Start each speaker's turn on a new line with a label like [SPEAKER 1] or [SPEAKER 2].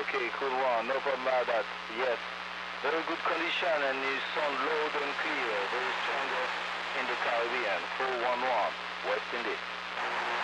[SPEAKER 1] Okay, cool one. No problem about that. Yes. Very good condition and you sound loud and clear. Very strong in the Caribbean. 411, West Indies.